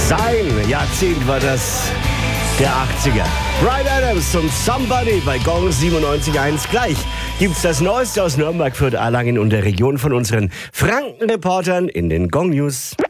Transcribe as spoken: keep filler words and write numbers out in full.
Sein Jahrzehnt war das, der achtziger. Bryan Adams und Somebody bei Gong siebenundneunzig Komma eins. Gleich gibt's das Neueste aus Nürnberg, Fürth, Erlangen und der Region von unseren Franken-Reportern in den Gong News.